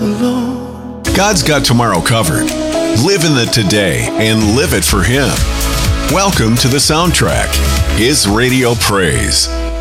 alone. God's got tomorrow covered. Live in the today and live it for Him. Welcome to The Soundtrack, His radio praise.